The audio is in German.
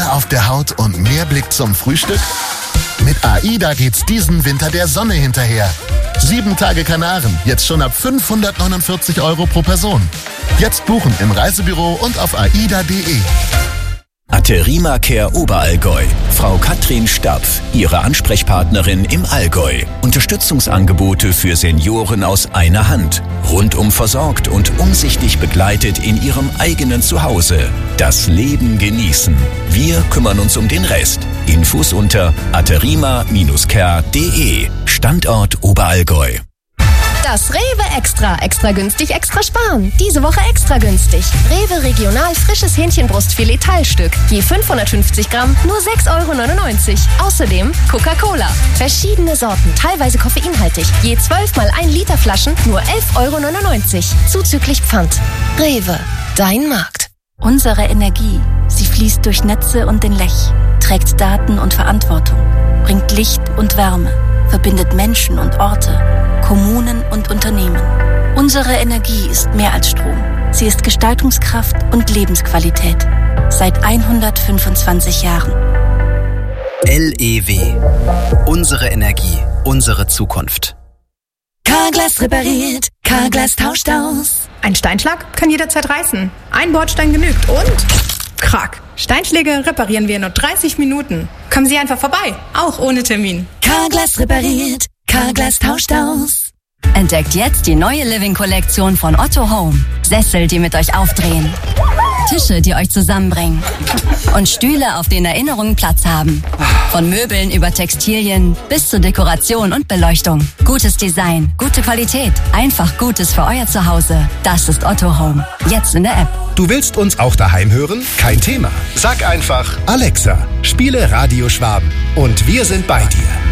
Sonne auf der Haut und mehr Blick zum Frühstück? Mit AIDA geht's diesen Winter der Sonne hinterher. 7 Tage Kanaren, jetzt schon ab 549 € pro Person. Jetzt buchen im Reisebüro und auf aida.de. Aterima Care Oberallgäu. Frau Katrin Stapf, Ihre Ansprechpartnerin im Allgäu. Unterstützungsangebote für Senioren aus einer Hand. Rundum versorgt und umsichtig begleitet in Ihrem eigenen Zuhause. Das Leben genießen. Wir kümmern uns um den Rest. Infos unter aterima-care.de. Standort Oberallgäu. Das Rewe Extra. Extra günstig, extra sparen. Diese Woche extra günstig. Rewe Regional frisches Hähnchenbrustfilet Teilstück. Je 550 Gramm, nur 6,99 €. Außerdem Coca-Cola. Verschiedene Sorten, teilweise koffeinhaltig. Je 12 mal 1 Liter Flaschen, nur 11,99 €. Zuzüglich Pfand. Rewe. Dein Markt. Unsere Energie. Sie fließt durch Netze und den Lech. Trägt Daten und Verantwortung. Bringt Licht und Wärme. Verbindet Menschen und Orte. Kommunen und Unternehmen. Unsere Energie ist mehr als Strom. Sie ist Gestaltungskraft und Lebensqualität. Seit 125 Jahren. LEW. Unsere Energie, unsere Zukunft. Carglass repariert, Carglass tauscht aus. Ein Steinschlag kann jederzeit reißen. Ein Bordstein genügt und... Krack. Steinschläge reparieren wir in nur 30 Minuten. Kommen Sie einfach vorbei, auch ohne Termin. Carglass repariert, Carglass tauscht aus. Entdeckt jetzt die neue Living-Kollektion von Otto Home. Sessel, die mit euch aufdrehen. Tische, die euch zusammenbringen. Und Stühle, auf denen Erinnerungen Platz haben. Von Möbeln über Textilien bis zur Dekoration und Beleuchtung. Gutes Design, gute Qualität. Einfach Gutes für euer Zuhause. Das ist Otto Home. Jetzt in der App. Du willst uns auch daheim hören? Kein Thema. Sag einfach, Alexa, spiele Radio Schwaben. Und wir sind bei dir.